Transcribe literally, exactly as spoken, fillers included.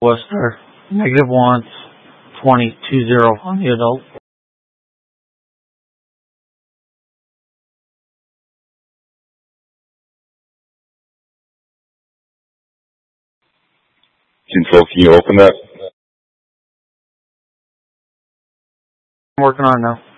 Worcester, negative one, twenty, two zero on the adult. Control, can you open that? I'm working on it now.